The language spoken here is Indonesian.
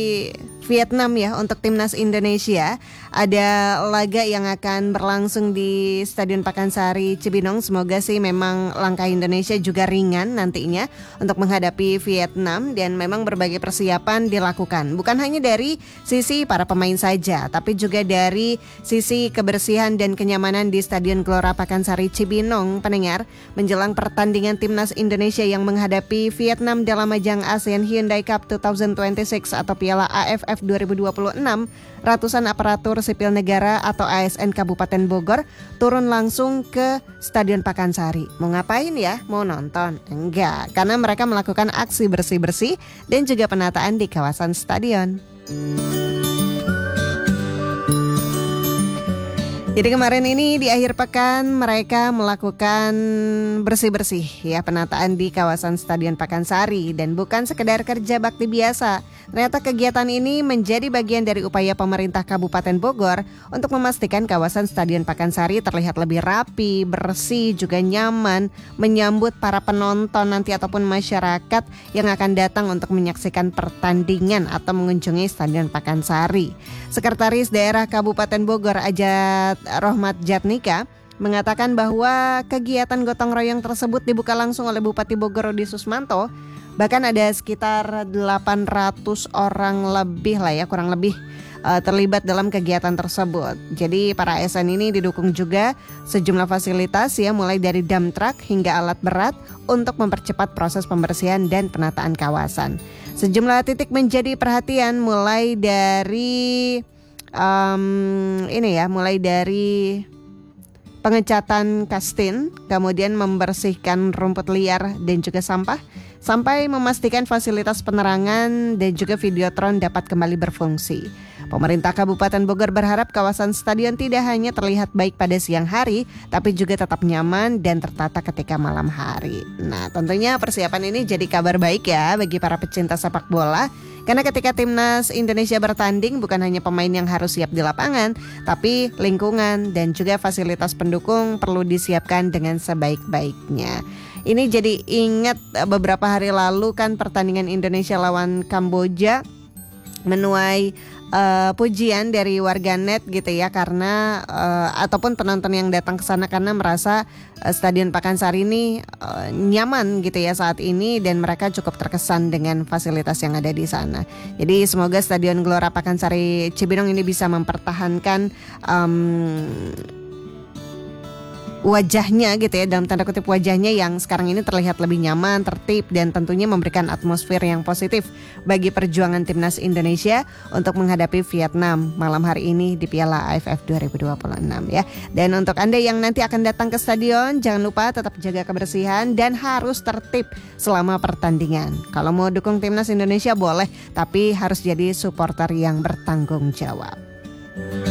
Vietnam ya untuk timnas Indonesia. Ada laga yang akan berlangsung di Stadion Pakansari Cibinong. Semoga sih memang langkah Indonesia juga ringan nantinya untuk menghadapi Vietnam, dan memang berbagai persiapan dilakukan. Bukan hanya dari sisi para pemain saja, tapi juga dari sisi kebersihan dan kenyamanan di Stadion Gelora Pakansari Cibinong, pendengar, menjelang pertandingan timnas Indonesia yang menghadapi Vietnam dalam ajang ASEAN Hyundai Cup 2026 atau Piala AFF 2026. Ratusan aparatur sipil negara atau ASN Kabupaten Bogor turun langsung ke Stadion Pakansari. Mau ngapain ya? Mau nonton? Enggak, karena mereka melakukan aksi bersih-bersih dan juga penataan di kawasan stadion. Jadi kemarin ini di akhir pekan mereka melakukan bersih-bersih ya, penataan di kawasan Stadion Pakansari, dan bukan sekedar kerja bakti biasa. Ternyata kegiatan ini menjadi bagian dari upaya pemerintah Kabupaten Bogor untuk memastikan kawasan Stadion Pakansari terlihat lebih rapi, bersih, juga nyaman menyambut para penonton nanti ataupun masyarakat yang akan datang untuk menyaksikan pertandingan atau mengunjungi Stadion Pakansari. Sekretaris Daerah Kabupaten Bogor Ajat Rohmat Jatnika mengatakan bahwa kegiatan gotong royong tersebut dibuka langsung oleh Bupati Bogor Rudi Susmanto. Bahkan ada sekitar 800 orang lebih lah ya, kurang lebih terlibat dalam kegiatan tersebut. Jadi para ASN ini didukung juga sejumlah fasilitas ya, mulai dari dump truck hingga alat berat untuk mempercepat proses pembersihan dan penataan kawasan. Sejumlah titik menjadi perhatian, mulai dari mulai dari pengecatan kastin, kemudian membersihkan rumput liar dan juga sampah, sampai memastikan fasilitas penerangan dan juga videotron dapat kembali berfungsi. Pemerintah Kabupaten Bogor berharap kawasan stadion tidak hanya terlihat baik pada siang hari, tapi juga tetap nyaman dan tertata ketika malam hari. Nah, tentunya persiapan ini jadi kabar baik ya bagi para pecinta sepak bola. Karena ketika timnas Indonesia bertanding, bukan hanya pemain yang harus siap di lapangan, tapi lingkungan dan juga fasilitas pendukung perlu disiapkan dengan sebaik-baiknya. Ini jadi ingat beberapa hari lalu kan pertandingan Indonesia lawan Kamboja menuai pujian dari warganet gitu ya, karena ataupun penonton yang datang ke sana karena merasa Stadion Pakansari ini nyaman gitu ya saat ini, dan mereka cukup terkesan dengan fasilitas yang ada di sana. Jadi semoga Stadion Gelora Pakansari Cibinong ini bisa mempertahankan wajahnya gitu ya, dalam tanda kutip wajahnya yang sekarang ini terlihat lebih nyaman, tertib, dan tentunya memberikan atmosfer yang positif bagi perjuangan timnas Indonesia untuk menghadapi Vietnam malam hari ini di Piala AFF 2026 ya. Dan untuk Anda yang nanti akan datang ke stadion, jangan lupa tetap jaga kebersihan dan harus tertib selama pertandingan. Kalau mau dukung timnas Indonesia boleh, tapi harus jadi supporter yang bertanggung jawab.